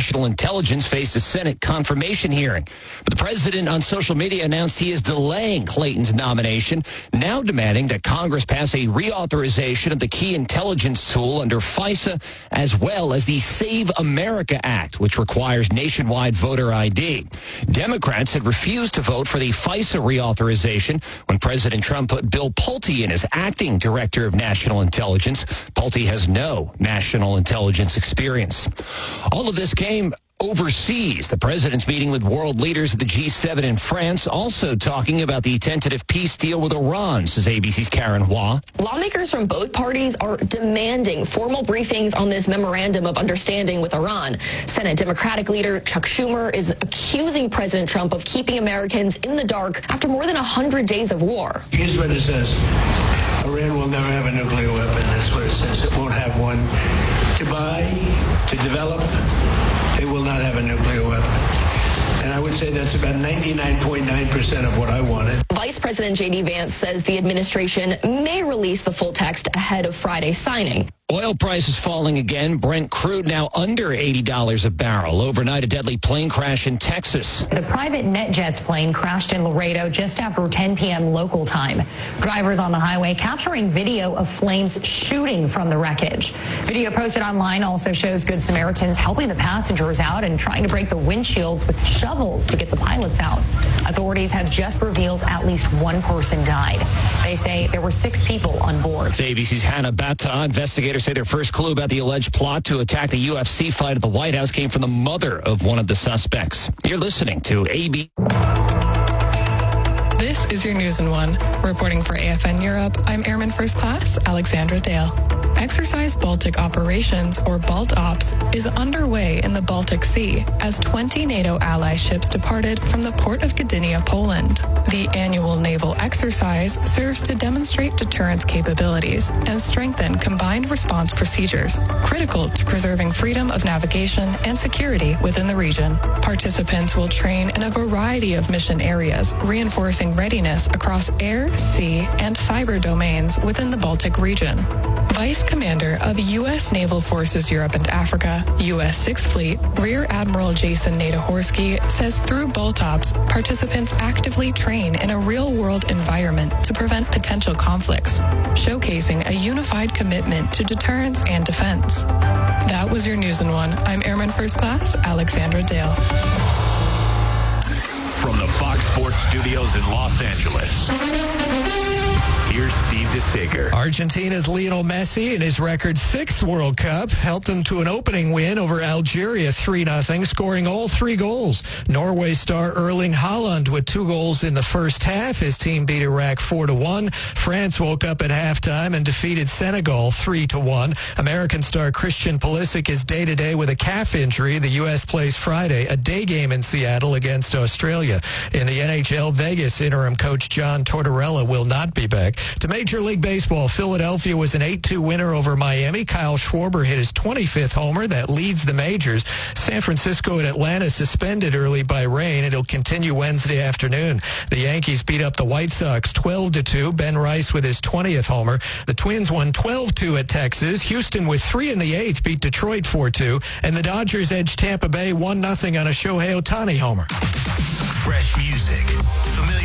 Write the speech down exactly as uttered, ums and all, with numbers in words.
National Intelligence faced a Senate confirmation hearing. But the president on social media announced he is delaying Clayton's nomination, now demanding that Congress pass a reauthorization of the key intelligence tool under FISA, as well as the Save America Act, which requires nationwide voter I D. Democrats had refused to vote for the FISA reauthorization when President Trump put Bill Pulte in as acting director of national intelligence. Pulte has no national intelligence experience. All of this came overseas. The president's meeting with world leaders at the G seven in France, also talking about the tentative peace deal with Iran, says A B C's Karen Hua. Lawmakers from both parties are demanding formal briefings on this memorandum of understanding with Iran. Senate Democratic leader Chuck Schumer is accusing President Trump of keeping Americans in the dark after more than one hundred days of war. Here's what it says. Iran will never have a nuclear weapon. That's what it says. It won't have one to buy, to develop. They will not have a nuclear weapon. And I would say that's about ninety-nine point nine percent of what I wanted. Vice President J D Vance says the administration may release the full text ahead of Friday's signing. Oil prices falling again. Brent crude now under eighty dollars a barrel. Overnight, a deadly plane crash in Texas. The private NetJets plane crashed in Laredo just after ten p.m. local time. Drivers on the highway capturing video of flames shooting from the wreckage. Video posted online also shows Good Samaritans helping the passengers out and trying to break the windshields with shovels to get the pilots out. Authorities have just revealed at least one person died. They say there were six people on board. It's A B C's Hannah Bata. Investigators say their first clue about the alleged plot to attack the U F C fight at the White House came from the mother of one of the suspects. You're listening to A B. This is your News in One. Reporting for A F N Europe, I'm Airman First Class Alexandra Dale. Exercise Baltic Operations, or BALTOPS, is underway in the Baltic Sea as twenty NATO ally ships departed from the port of Gdynia, Poland. The annual naval exercise serves to demonstrate deterrence capabilities and strengthen combined response procedures, critical to preserving freedom of navigation and security within the region. Participants will train in a variety of mission areas, reinforcing readiness across air, sea, and cyber domains within the Baltic region. Vice Commander of U S Naval Forces Europe and Africa, U S sixth Fleet, Rear Admiral Jason Nadehorsky says through BALTOPS, participants actively train in a real-world environment to prevent potential conflicts, showcasing a unified commitment to deterrence and defense. That was your News in One. I'm Airman First Class Alexandra Dale. From the Fox Sports Studios in Los Angeles, here's Steve DeSager. Argentina's Lionel Messi in his record sixth World Cup helped him to an opening win over Algeria three nothing, scoring all three goals. Norway star Erling Haaland with two goals in the first half. His team beat Iraq four to one. France woke up at halftime and defeated Senegal three to one. American star Christian Pulisic is day-to-day with a calf injury. The U S plays Friday, a day game in Seattle against Australia. In the N H L, Vegas interim coach John Tortorella will not be back. To Major League Baseball, Philadelphia was an eight two winner over Miami. Kyle Schwarber hit his twenty-fifth homer. That leads the majors. San Francisco and Atlanta suspended early by rain. It'll continue Wednesday afternoon. The Yankees beat up the White Sox twelve to two. Ben Rice with his twentieth homer. The Twins won twelve two at Texas. Houston with three in the eighth beat Detroit four two. And the Dodgers edged Tampa Bay one nothing on a Shohei Ohtani homer. Fresh music, familiar